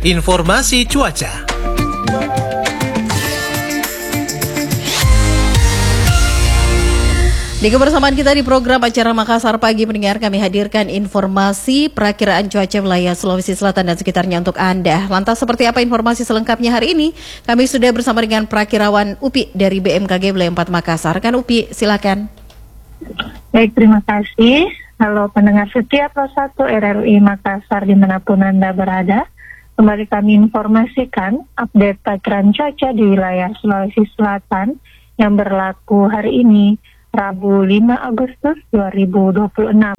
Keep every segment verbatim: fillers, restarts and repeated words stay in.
informasi cuaca. Di kebersamaan kita di program acara Makassar Pagi pendengar, kami hadirkan informasi perakiraan cuaca wilayah Sulawesi Selatan dan sekitarnya untuk Anda. Lantas seperti apa informasi selengkapnya hari ini? Kami sudah bersama dengan Prakirawan Upi dari B M K G Wilayah empat Makassar. Kan Upi, silakan. Baik, terima kasih. Halo pendengar setia Pro satu R R I Makassar dimanapun Anda berada. Kembali kami informasikan update perakiraan cuaca di wilayah Sulawesi Selatan yang berlaku hari ini, Rabu lima Agustus dua ribu dua puluh enam.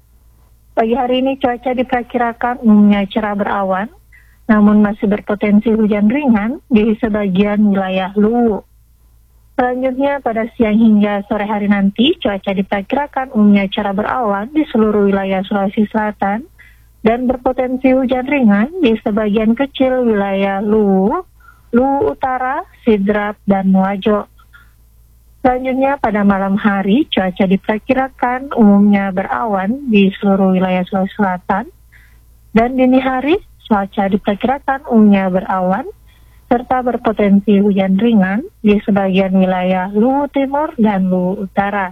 Pagi hari ini cuaca diperkirakan umumnya cerah berawan, namun masih berpotensi hujan ringan di sebagian wilayah Luwu. Selanjutnya pada siang hingga sore hari nanti, cuaca diperkirakan umumnya cerah berawan di seluruh wilayah Sulawesi Selatan dan berpotensi hujan ringan di sebagian kecil wilayah Luwu, Luwu Utara, Sidrap, dan Wajo. Selanjutnya pada malam hari cuaca diperkirakan umumnya berawan di seluruh wilayah Sulawesi Selatan dan dini hari cuaca diperkirakan umumnya berawan serta berpotensi hujan ringan di sebagian wilayah Luwu Timur dan Luwu Utara.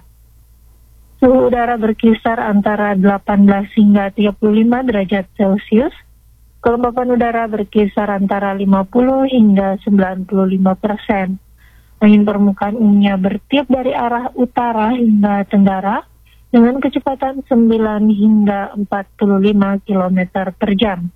Suhu udara berkisar antara delapan belas hingga tiga puluh lima derajat Celcius. Kelembapan udara berkisar antara lima puluh hingga sembilan puluh lima persen. Angin permukaan umumnya bertiup dari arah utara hingga tenggara dengan kecepatan sembilan hingga empat puluh lima kilometer per jam.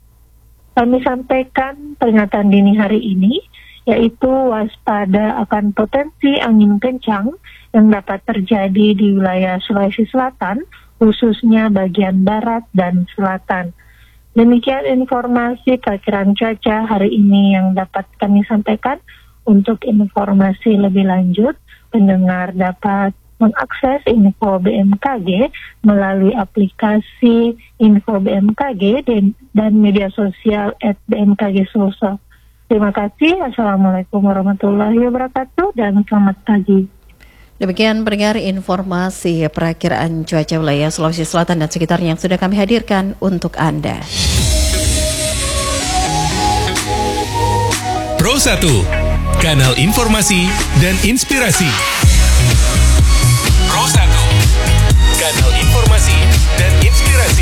Kami sampaikan peringatan dini hari ini, yaitu waspada akan potensi angin kencang yang dapat terjadi di wilayah Sulawesi Selatan, khususnya bagian barat dan selatan. Demikian informasi perkiraan cuaca hari ini yang dapat kami sampaikan. Untuk informasi lebih lanjut, pendengar dapat mengakses info B M K G melalui aplikasi info B M K G dan, dan media sosial at B M K G Sulsel. Terima kasih. Assalamualaikum warahmatullahi wabarakatuh dan selamat pagi. Demikian pendengar informasi perakiraan cuaca wilayah Sulawesi Selatan dan sekitarnya yang sudah kami hadirkan untuk Anda. Pro satu, kanal informasi dan inspirasi. Pro satu, kanal informasi dan inspirasi.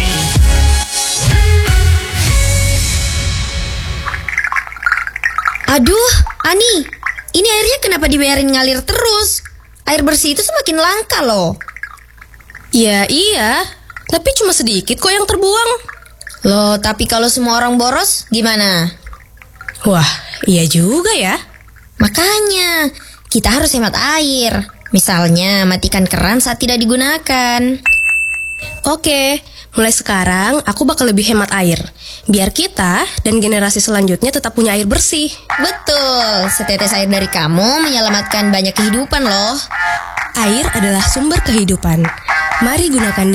Aduh, Ani, ini airnya kenapa dibiarin ngalir terus? Air bersih itu semakin langka loh. Ya iya, tapi cuma sedikit kok yang terbuang. Loh, tapi kalau semua orang boros, gimana? Wah, iya juga ya. Makanya, kita harus hemat air. Misalnya, matikan keran saat tidak digunakan. Oke, mulai sekarang aku bakal lebih hemat air. Biar kita dan generasi selanjutnya tetap punya air bersih. Betul, setetes air dari kamu menyelamatkan banyak kehidupan loh. Air adalah sumber kehidupan. Mari gunakan